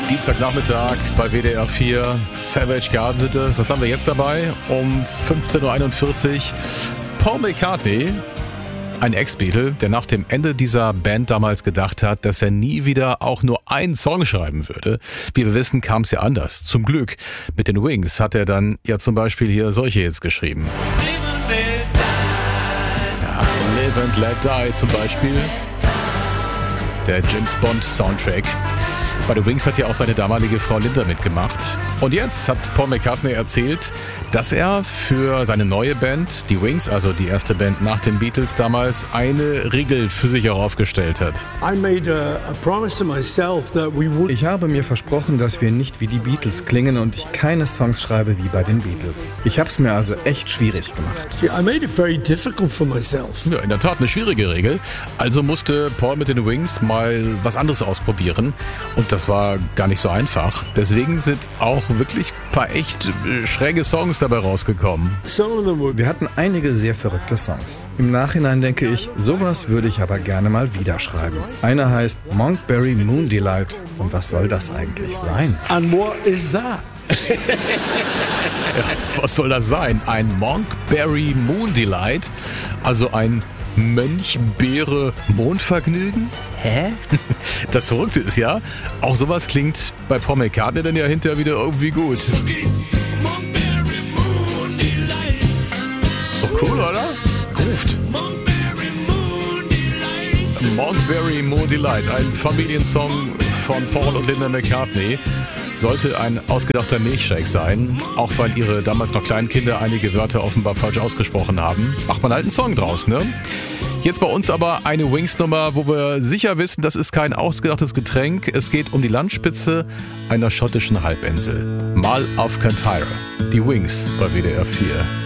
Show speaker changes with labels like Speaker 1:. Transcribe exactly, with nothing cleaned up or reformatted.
Speaker 1: Dienstagnachmittag bei W D R vier, Savage Garden City. Das haben wir jetzt dabei um fünfzehn Uhr einundvierzig. Paul McCartney, ein Ex-Beatle, der nach dem Ende dieser Band damals gedacht hat, dass er nie wieder auch nur einen Song schreiben würde. Wie wir wissen, kam es ja anders. Zum Glück. Mit den Wings hat er dann ja zum Beispiel hier solche jetzt geschrieben. Ja, Live and Let Die zum Beispiel. Der James Bond Soundtrack. Bei The Wings hat ja auch seine damalige Frau Linda mitgemacht. Und jetzt hat Paul McCartney erzählt, dass er für seine neue Band, die Wings, also die erste Band nach den Beatles damals, eine Regel für sich auch aufgestellt hat.
Speaker 2: Ich habe mir versprochen, dass wir nicht wie die Beatles klingen und ich keine Songs schreibe wie bei den Beatles. Ich habe es mir also echt schwierig gemacht.
Speaker 1: Ja, in der Tat eine schwierige Regel. Also musste Paul mit den Wings mal was anderes ausprobieren. Und das war gar nicht so einfach. Deswegen sind auch wirklich ein paar echt schräge Songs dabei rausgekommen.
Speaker 2: Wir hatten einige sehr verrückte Songs. Im Nachhinein denke ich, sowas würde ich aber gerne mal wieder schreiben. Einer heißt Monkberry Moon Delight. Und was soll das eigentlich sein?
Speaker 3: And what is that?
Speaker 1: Ja, was soll das sein? Ein Monkberry Moon Delight? Also ein Mönch-Beere-Mondvergnügen? Hä? Das Verrückte ist ja, auch sowas klingt bei Paul McCartney dann ja hinterher wieder irgendwie gut. Ist doch cool, oder? Ruft. Monkberry Moon Delight, ein Familiensong von Paul und Linda McCartney. Sollte ein ausgedachter Milchshake sein, auch weil ihre damals noch kleinen Kinder einige Wörter offenbar falsch ausgesprochen haben. Macht man halt einen Song draus, ne? Jetzt bei uns aber eine Wings-Nummer, wo wir sicher wissen, das ist kein ausgedachtes Getränk. Es geht um die Landspitze einer schottischen Halbinsel. Mal auf Kintyre. Die Wings bei W D R vier.